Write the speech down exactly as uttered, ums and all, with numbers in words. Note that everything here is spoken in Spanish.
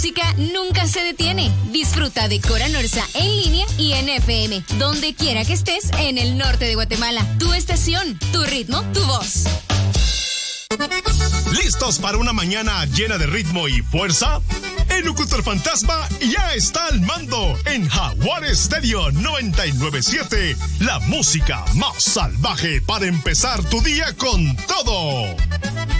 música nunca se detiene. Disfruta de Cora Norsa en línea y en F M, donde quiera que estés en el norte de Guatemala. Tu estación, tu ritmo, tu voz. ¿Listos para una mañana llena de ritmo y fuerza? El locutor fantasma ya está al mando en Jaguar Estéreo noventa y nueve punto siete. La música más salvaje para empezar tu día con todo.